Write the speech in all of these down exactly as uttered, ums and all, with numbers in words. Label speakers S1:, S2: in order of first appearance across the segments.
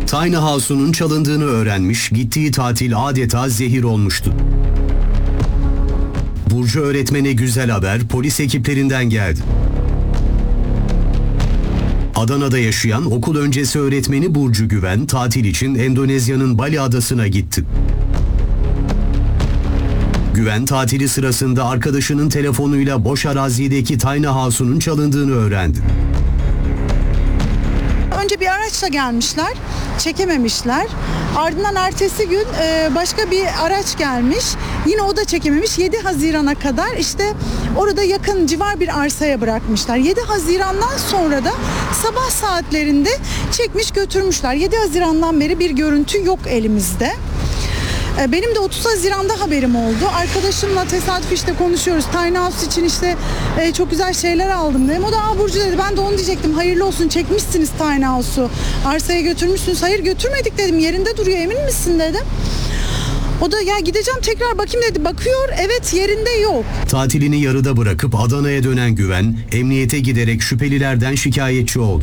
S1: Tiny House'unun çalındığını öğrenmiş, gittiği tatil adeta zehir olmuştu. Burcu öğretmene güzel haber polis ekiplerinden geldi. Adana'da yaşayan okul öncesi öğretmeni Burcu Güven tatil için Endonezya'nın Bali adasına gitti. Güven tatili sırasında arkadaşının telefonuyla boş arazideki Tiny House'unun çalındığını öğrendi.
S2: Önce bir araçla gelmişler, çekememişler. Ardından ertesi gün başka bir araç gelmiş. Yine o da çekememiş. yedi Haziran'a kadar işte orada yakın civar bir arsaya bırakmışlar. yedi Haziran'dan sonra da sabah saatlerinde çekmiş götürmüşler. yedi Haziran'dan beri bir görüntü yok elimizde. Benim de otuz Haziran'da haberim oldu. Arkadaşımla tesadüf işte konuşuyoruz. Tiny House için işte e, çok güzel şeyler aldım dedim. O da Aa, Burcu dedi. Ben de onu diyecektim. Hayırlı olsun, çekmişsiniz Tiny House'u. Arsaya götürmüşsünüz. Hayır götürmedik dedim. Yerinde duruyor, emin misin dedim. O da ya gideceğim tekrar bakayım dedi. Bakıyor, evet yerinde yok.
S1: Tatilini yarıda bırakıp Adana'ya dönen Güven, emniyete giderek şüphelilerden şikayetçi oldu.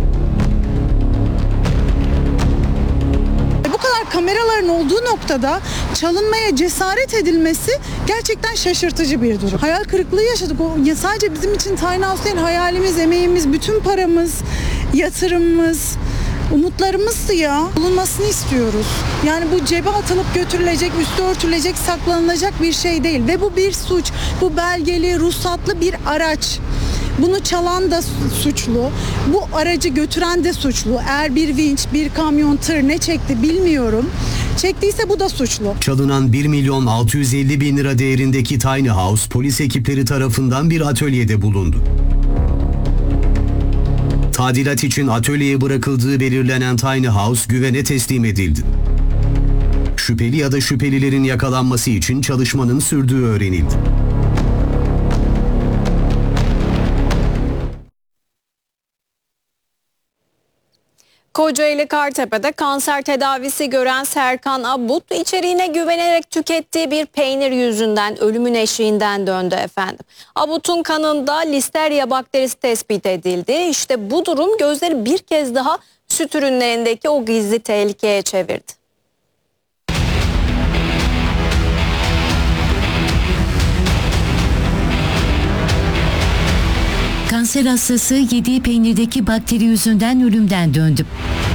S2: Kameraların olduğu noktada çalınmaya cesaret edilmesi gerçekten şaşırtıcı bir durum. Hayal kırıklığı yaşadık. O ya sadece bizim için Tiny House değil, hayalimiz, emeğimiz, bütün paramız, yatırımımız, umutlarımızdı ya. Bulunmasını istiyoruz. Yani bu cebe atılıp götürülecek, üstü örtülecek, saklanılacak bir şey değil. Ve bu bir suç. Bu belgeli, ruhsatlı bir araç. Bunu çalan da suçlu, bu aracı götüren de suçlu. Eğer bir vinç, bir kamyon, tır ne çekti bilmiyorum. Çektiyse bu da suçlu.
S1: Çalınan bir milyon altı yüz elli bin lira değerindeki Tiny House polis ekipleri tarafından bir atölyede bulundu. Tadilat için atölyeye bırakıldığı belirlenen Tiny House Güven'e teslim edildi. Şüpheli ya da şüphelilerin yakalanması için çalışmanın sürdüğü öğrenildi.
S3: Kocaeli Kartepe'de kanser tedavisi gören Serkan Abut içeriğine güvenerek tükettiği bir peynir yüzünden ölümün eşiğinden döndü efendim. Abut'un kanında Listeria bakterisi tespit edildi. İşte bu durum gözleri bir kez daha süt ürünlerindeki o gizli tehlikeye çevirdi.
S4: Kanser hastası yediği peynirdeki bakteri yüzünden ölümden döndü.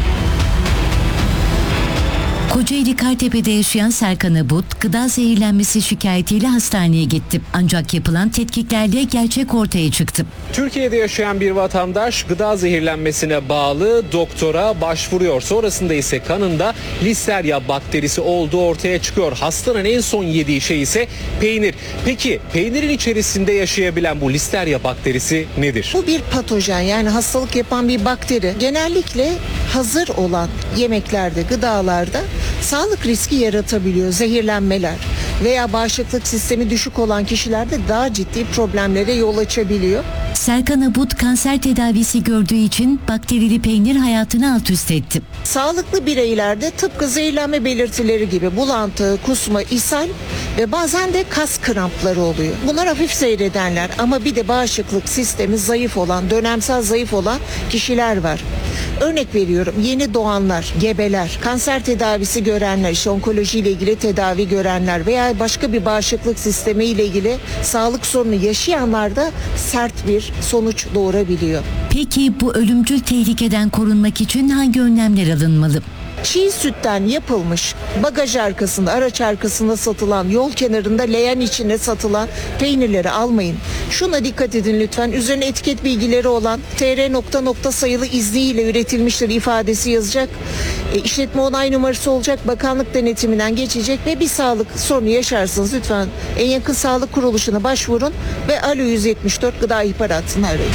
S4: Kocaeli Kartepe'de yaşayan Serkan Abut, gıda zehirlenmesi şikayetiyle hastaneye gitti. Ancak yapılan tetkiklerle gerçek ortaya çıktı.
S5: Türkiye'de yaşayan bir vatandaş gıda zehirlenmesine bağlı doktora başvuruyor. Sonrasında ise kanında Listeria bakterisi olduğu ortaya çıkıyor. Hastanın en son yediği şey ise peynir. Peki peynirin içerisinde yaşayabilen bu Listeria bakterisi nedir?
S6: Bu bir patojen, yani hastalık yapan bir bakteri. Genellikle hazır olan yemeklerde, gıdalarda sağlık riski yaratabiliyor, zehirlenmeler veya bağışıklık sistemi düşük olan kişilerde daha ciddi problemlere yol açabiliyor.
S4: Serkan Abut kanser tedavisi gördüğü için bakterili peynir hayatını alt üst etti.
S6: Sağlıklı bireylerde tıpkı zehirlenme belirtileri gibi bulantı, kusma, ishal ve bazen de kas krampları oluyor. Bunlar hafif seyredenler ama bir de bağışıklık sistemi zayıf olan, dönemsel zayıf olan kişiler var. Örnek veriyorum, yeni doğanlar, gebeler, kanser tedavisi görenler, işte onkoloji ile ilgili tedavi görenler veya başka bir bağışıklık sistemi ile ilgili sağlık sorunu yaşayanlarda sert bir sonuç doğurabiliyor.
S4: Peki bu ölümcül tehlikeden korunmak için hangi önlemler alınmalı?
S6: Çiğ sütten yapılmış, bagaj arkasında, araç arkasında satılan, yol kenarında leğen içine satılan peynirleri almayın. Şuna dikkat edin lütfen. Üzerine etiket bilgileri olan tr nokta nokta sayılı izniyle üretilmiştir ifadesi yazacak. E, işletme onay numarası olacak. Bakanlık denetiminden geçecek ve bir sağlık sorunu yaşarsanız lütfen en yakın sağlık kuruluşuna başvurun ve Alo yüz yetmiş dört gıda ihbar hattını arayın.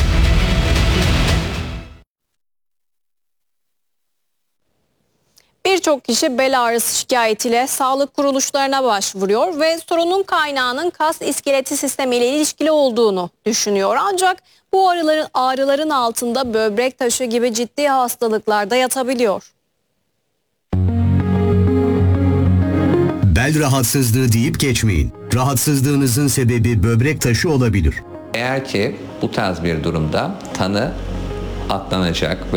S3: Birçok kişi bel ağrısı şikayetiyle sağlık kuruluşlarına başvuruyor ve sorunun kaynağının kas iskeleti sistemiyle ilişkili olduğunu düşünüyor. Ancak bu ağrıların, ağrıların altında böbrek taşı gibi ciddi hastalıklar da yatabiliyor.
S1: Bel rahatsızlığı deyip geçmeyin. Rahatsızlığınızın sebebi böbrek taşı olabilir.
S7: Eğer ki bu tarz bir durumda tanı atlanacak